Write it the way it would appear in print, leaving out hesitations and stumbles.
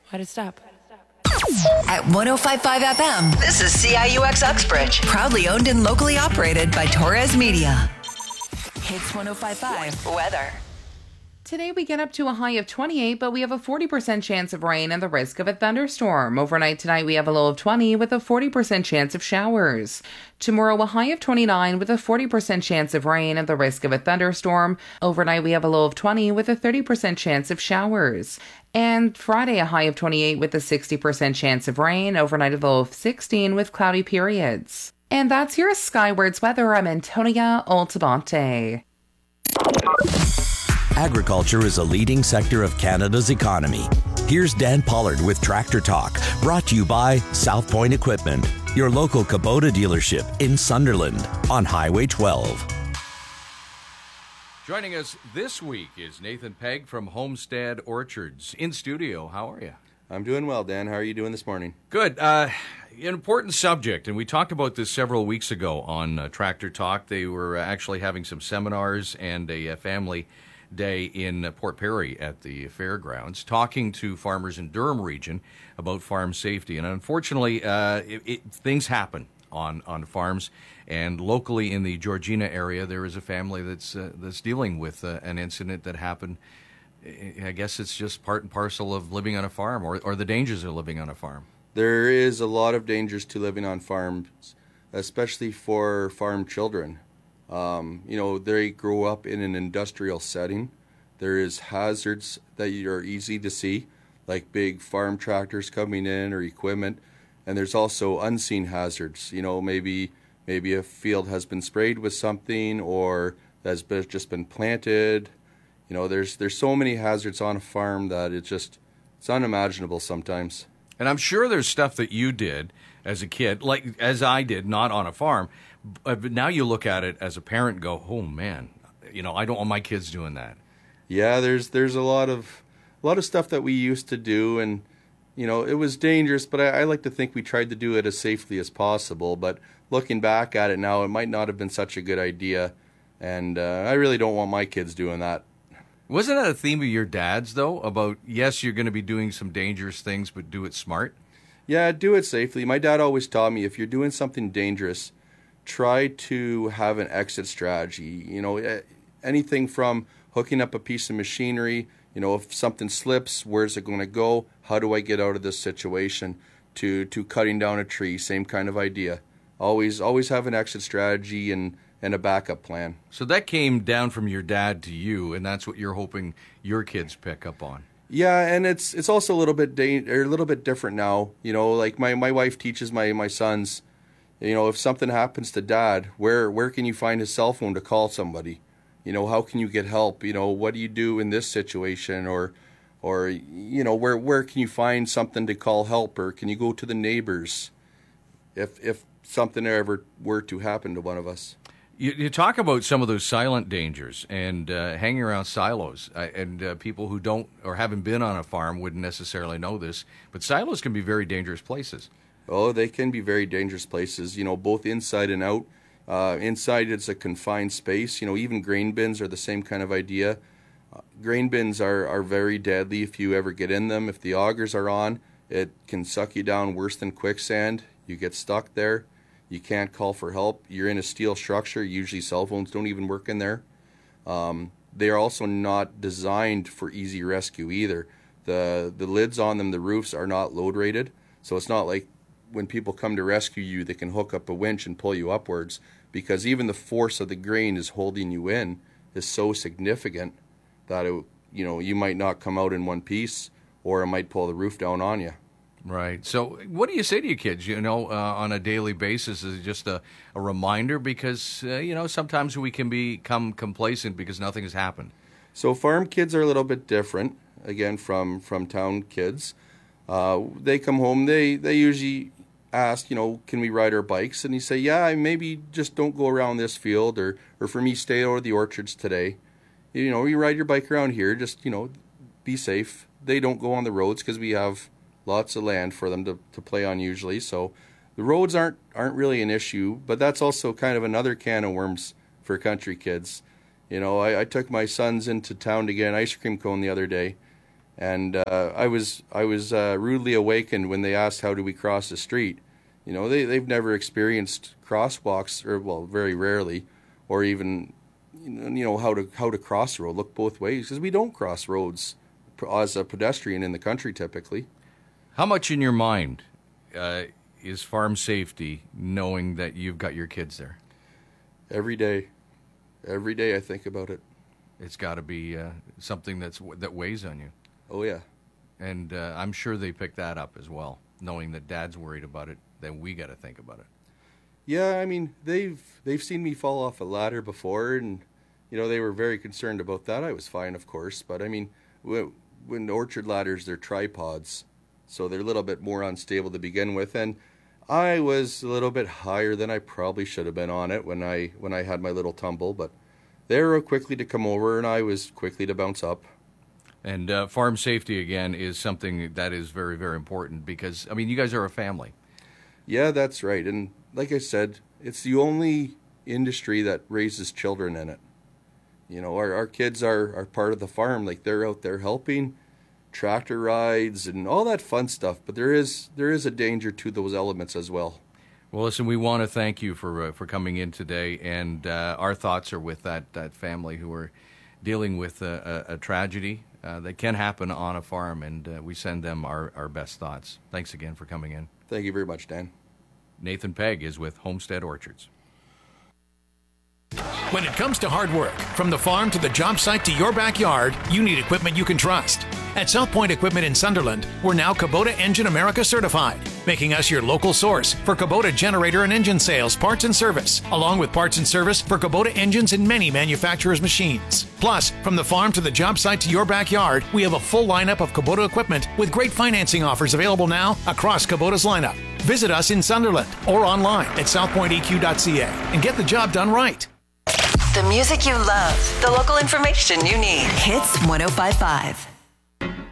Why'd it stop? At 105.5 FM, this is CIUX Uxbridge. Proudly owned and locally operated by Torres Media. Hits 105.5 weather. Today we get up to a high of 28, but we have a 40% chance of rain and the risk of a thunderstorm. Overnight tonight we have a low of 20 with a 40% chance of showers. Tomorrow a high of 29 with a 40% chance of rain and the risk of a thunderstorm. Overnight we have a low of 20 with a 30% chance of showers. And Friday a high of 28 with a 60% chance of rain. Overnight a low of 16 with cloudy periods. And that's your Skywards weather. I'm Antonia Altabante. Agriculture is a leading sector of Canada's economy. Here's Dan Pollard with Tractor Talk, brought to you by South Point Equipment, your local Kubota dealership in Sunderland on Highway 12. Joining us this week is Nathan Pegg from Homestead Orchards. In studio, how are you? I'm doing well, Dan. How are you doing this morning? Good. An important subject, and we talked about this several weeks ago on Tractor Talk. They were actually having some seminars and a family day in Port Perry at the fairgrounds, talking to farmers in Durham region about farm safety. And unfortunately, things happen on farms. And locally in the Georgina area, there is a family that's dealing with an incident that happened. I guess it's just part and parcel of living on a farm, or the dangers of living on a farm. There is a lot of dangers to living on farms, especially for farm children. They grow up in an industrial setting. There is hazards that are easy to see, like big farm tractors coming in or equipment. And there's also unseen hazards. Maybe a field has been sprayed with something or has just been planted. There's so many hazards on a farm that it's unimaginable sometimes. And I'm sure there's stuff that you did as a kid, like as I did, not on a farm. But now you look at it as a parent and go, oh, man, I don't want my kids doing that. Yeah, there's a lot of stuff that we used to do, and, it was dangerous, but I like to think we tried to do it as safely as possible. But looking back at it now, it might not have been such a good idea, and I really don't want my kids doing that. Wasn't that a theme of your dad's, though, about, yes, you're going to be doing some dangerous things, but do it smart? Yeah, do it safely. My dad always taught me if you're doing something dangerous, try to have an exit strategy. Anything from hooking up a piece of machinery, if something slips, where's it going to go? How do I get out of this situation? To cutting down a tree, same kind of idea. Always have an exit strategy and a backup plan. So that came down from your dad to you, and that's what you're hoping your kids pick up on. Yeah, and it's also a little bit different now. Like my wife teaches my sons, if something happens to Dad, where can you find his cell phone to call somebody? How can you get help? What do you do in this situation? Or where can you find something to call help? Or can you go to the neighbors if something ever were to happen to one of us? You talk about some of those silent dangers and hanging around silos, and people who don't or haven't been on a farm wouldn't necessarily know this, but silos can be very dangerous places. Oh, they can be very dangerous places, both inside and out. Inside, it's a confined space. Even grain bins are the same kind of idea. Grain bins are very deadly if you ever get in them. If the augers are on, it can suck you down worse than quicksand. You get stuck there. You can't call for help. You're in a steel structure. Usually cell phones don't even work in there. They are also not designed for easy rescue either. The lids on them, the roofs, are not load rated. So it's not like when people come to rescue you, they can hook up a winch and pull you upwards, because even the force of the grain is holding you in is so significant that you might not come out in one piece, or it might pull the roof down on you. Right. So what do you say to your kids, on a daily basis? Is it just a reminder? Because, sometimes we can become complacent because nothing has happened. So farm kids are a little bit different, again, from town kids. They come home, they usually ask, can we ride our bikes? And you say, yeah, maybe just don't go around this field, or for me, stay out of the orchards today. You ride your bike around here, just, be safe. They don't go on the roads because we have lots of land for them to play on usually. So the roads aren't really an issue, but that's also kind of another can of worms for country kids. I took my sons into town to get an ice cream cone the other day, And I was rudely awakened when they asked how do we cross the street. You know, they've never experienced crosswalks, or well, very rarely, or even how to cross the road, look both ways, because we don't cross roads as a pedestrian in the country typically. How much in your mind is farm safety, knowing that you've got your kids there? Every day I think about it. It's got to be something that weighs on you. Oh yeah. And I'm sure they pick that up as well, knowing that Dad's worried about it. Then we got to think about it. Yeah, I mean they've seen me fall off a ladder before, and they were very concerned about that. I was fine, of course, but I mean when orchard ladders, they're tripods, so they're a little bit more unstable to begin with, and I was a little bit higher than I probably should have been on it when I had my little tumble, but they were quickly to come over, and I was quickly to bounce up. And farm safety, again, is something that is very, very important because, I mean, you guys are a family. Yeah, that's right. And like I said, it's the only industry that raises children in it. Our kids are part of the farm. Like, they're out there helping, tractor rides and all that fun stuff. But there is a danger to those elements as well. Well, listen, we want to thank you for coming in today, and our thoughts are with that family who are dealing with a tragedy that can happen on a farm, and we send them our best thoughts. Thanks again for coming in. Thank you very much, Dan. Nathan Pegg is with Homestead Orchards. When it comes to hard work, from the farm to the job site to your backyard, you need equipment you can trust. At South Point Equipment in Sunderland, we're now Kubota Engine America certified, making us your local source for Kubota generator and engine sales, parts and service, along with parts and service for Kubota engines and many manufacturers' machines. Plus, from the farm to the job site to your backyard, we have a full lineup of Kubota equipment with great financing offers available now across Kubota's lineup. Visit us in Sunderland or online at southpointeq.ca and get the job done right. The music you love, the local information you need. Hits 105.5.